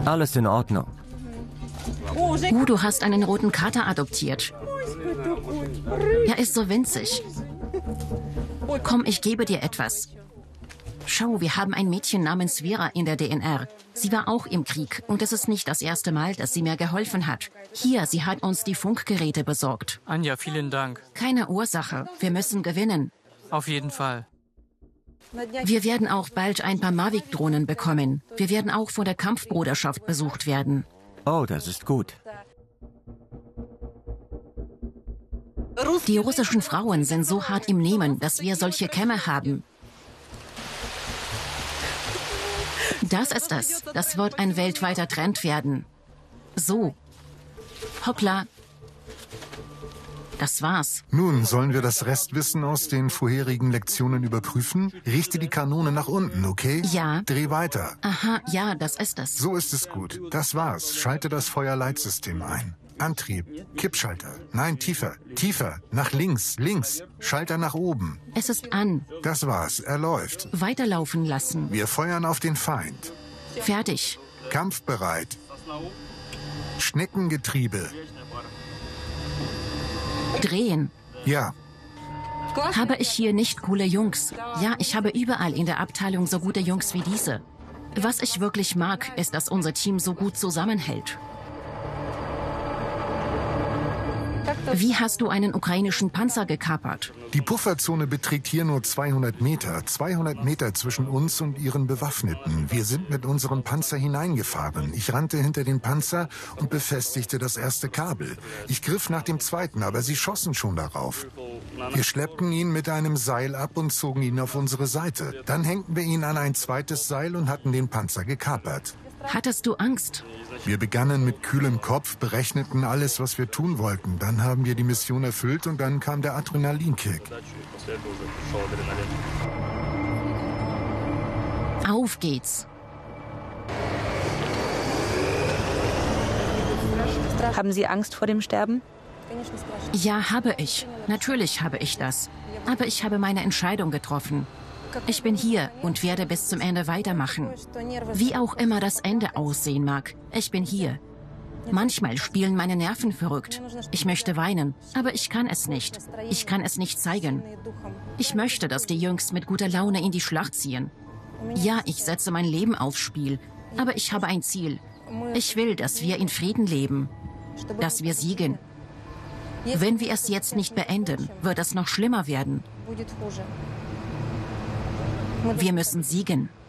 Alles in Ordnung. Du hast einen roten Kater adoptiert. Er ist so winzig. Komm, ich gebe dir etwas. Schau, wir haben ein Mädchen namens Vera in der DNR. Sie war auch im Krieg und es ist nicht das erste Mal, dass sie mir geholfen hat. Hier, sie hat uns die Funkgeräte besorgt. Anja, vielen Dank. Keine Ursache. Wir müssen gewinnen. Auf jeden Fall. Wir werden auch bald ein paar Mavic-Drohnen bekommen. Wir werden auch von der Kampfbruderschaft besucht werden. Oh, das ist gut. Die russischen Frauen sind so hart im Nehmen, dass wir solche Kämme haben. Das ist es. Das wird ein weltweiter Trend werden. So. Hoppla. Das war's. Nun, sollen wir das Restwissen aus den vorherigen Lektionen überprüfen? Richte die Kanone nach unten, okay? Ja. Dreh weiter. Aha, ja, das ist es. So ist es gut. Das war's. Schalte das Feuerleitsystem ein. Antrieb. Kippschalter. Nein, tiefer. Tiefer. Nach links. Links. Schalter nach oben. Es ist an. Das war's. Er läuft. Weiterlaufen lassen. Wir feuern auf den Feind. Fertig. Kampfbereit. Schneckengetriebe. Drehen. Ja. Habe ich hier nicht coole Jungs? Ja, ich habe überall in der Abteilung so gute Jungs wie diese. Was ich wirklich mag, ist, dass unser Team so gut zusammenhält. Wie hast du einen ukrainischen Panzer gekapert? Die Pufferzone beträgt hier nur 200 Meter. 200 Meter zwischen uns und ihren Bewaffneten. Wir sind mit unserem Panzer hineingefahren. Ich rannte hinter den Panzer und befestigte das erste Kabel. Ich griff nach dem zweiten, aber sie schossen schon darauf. Wir schleppten ihn mit einem Seil ab und zogen ihn auf unsere Seite. Dann hängten wir ihn an ein zweites Seil und hatten den Panzer gekapert. Hattest du Angst? Wir begannen mit kühlem Kopf, berechneten alles, was wir tun wollten. Dann haben wir die Mission erfüllt und dann kam der Adrenalinkick. Auf geht's. Haben Sie Angst vor dem Sterben? Ja, habe ich. Natürlich habe ich das. Aber ich habe meine Entscheidung getroffen. Ich bin hier und werde bis zum Ende weitermachen. Wie auch immer das Ende aussehen mag, ich bin hier. Manchmal spielen meine Nerven verrückt. Ich möchte weinen, aber ich kann es nicht. Ich kann es nicht zeigen. Ich möchte, dass die Jungs mit guter Laune in die Schlacht ziehen. Ja, ich setze mein Leben aufs Spiel, aber ich habe ein Ziel. Ich will, dass wir in Frieden leben, dass wir siegen. Wenn wir es jetzt nicht beenden, wird es noch schlimmer werden. Wir müssen siegen.